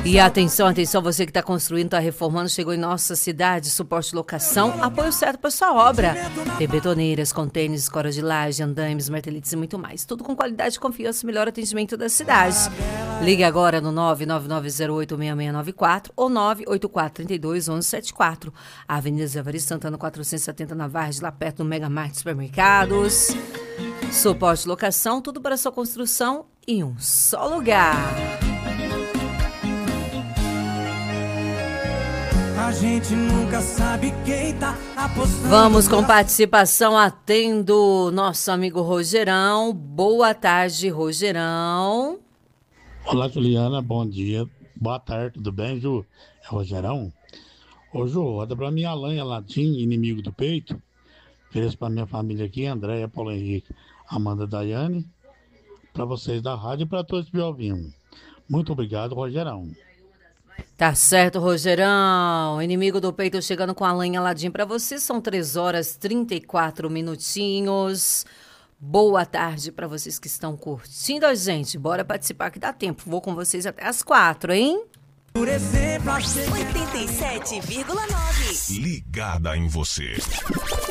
E atenção, atenção, você que está construindo, está reformando, chegou em nossa cidade, suporte locação, apoio certo para sua obra. Tem betoneiras, contêineres, escoras de laje, andames, martelites e muito mais. Tudo com qualidade, confiança e melhor atendimento da cidade. Ligue agora no 999086694 ou 984321174. Avenida Zé Evaristo Santana 470 na Vargem, lá perto do Mega Mart Supermercados. Suporte locação, tudo para sua construção em um só lugar. A gente nunca sabe quem tá apostando. Vamos com participação, atendo nosso amigo Rogerão. Boa tarde, Rogerão. Olá, Juliana, bom dia. Boa tarde, tudo bem, Ju? É Rogerão? Ô, Ju, roda pra minha Alanha Latim, inimigo do peito. Ofereço pra minha família aqui, Andréia, Paulo Henrique, Amanda, Daiane, pra vocês da rádio e pra todos que me ouvindo. Muito obrigado, Rogerão. Tá certo, Rogerão. Inimigo do peito chegando com a lenha Ladim para você. São 3h34. Boa tarde para vocês que estão curtindo a gente. Bora participar que dá tempo. Vou com vocês até as 4, hein? 87,9. Ligada em você.